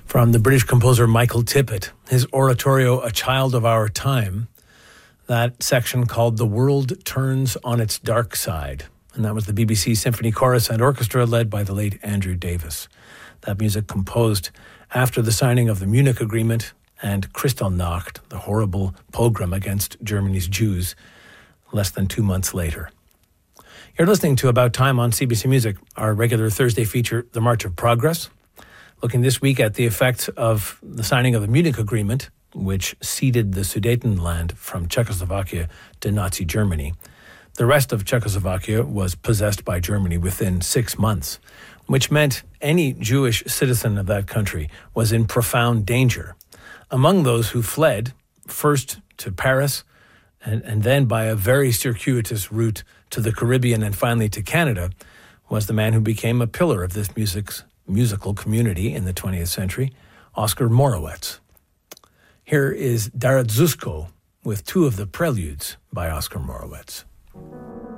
From the British composer Michael Tippett, his oratorio A Child of Our Time, that section called The World Turns on Its Dark Side. And that was the BBC Symphony Chorus and Orchestra led by the late Andrew Davis. That music composed after the signing of the Munich Agreement and Kristallnacht, the horrible pogrom against Germany's Jews, less than 2 months later. You're listening to About Time on CBC Music, our regular Thursday feature, The March of Progress. Looking this week at the effects of the signing of the Munich Agreement, which ceded the Sudetenland from Czechoslovakia to Nazi Germany. The rest of Czechoslovakia was possessed by Germany within 6 months, which meant any Jewish citizen of that country was in profound danger. Among those who fled, first to Paris, and then by a very circuitous route to the Caribbean and finally to Canada, was the man who became a pillar of this musical community in the 20th century, Oskar Morawetz. Here is Daradzusko with two of the preludes by Oskar Morawetz.